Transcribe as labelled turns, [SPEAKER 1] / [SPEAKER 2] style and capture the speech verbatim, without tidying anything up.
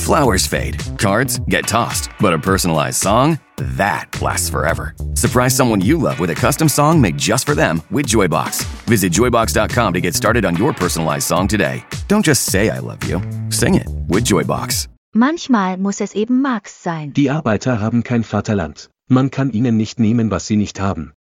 [SPEAKER 1] Flowers fade, cards get tossed, but a personalized song? That lasts forever. Surprise someone you love with a custom song made just for them with Joybox. Visit joybox dot com to get started on your personalized song today. Don't just say I love you. Sing it with Joybox.
[SPEAKER 2] Manchmal muss es eben Marx sein.
[SPEAKER 3] Die Arbeiter haben kein Vaterland. Man kann ihnen nicht nehmen, was sie nicht haben.